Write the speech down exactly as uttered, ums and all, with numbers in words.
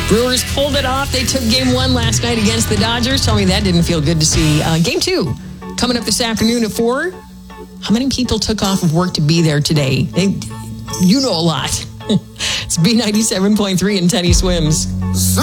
Brewers pulled it off. They took game one last night against the Dodgers. Tell me that didn't feel good to see. Uh, game two coming up this afternoon at four. How many people took off of work to be there today? They, you know a lot. It's B ninety-seven point three and Teddy Swims.